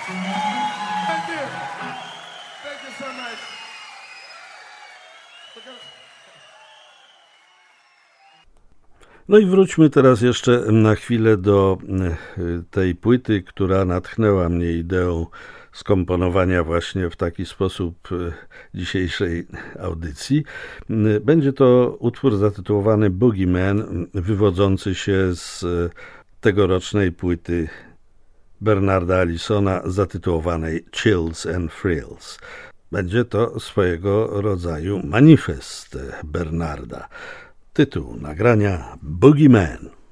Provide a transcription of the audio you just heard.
Thank you. Thank you so much. No i wróćmy teraz jeszcze na chwilę do tej płyty, która natchnęła mnie ideą skomponowania właśnie w taki sposób dzisiejszej audycji. Będzie to utwór zatytułowany Boogeyman, wywodzący się z tegorocznej płyty Bernarda Allisona zatytułowanej Chills and Thrills. Będzie to swojego rodzaju manifest Bernarda. Tytuł nagrania Boogeyman.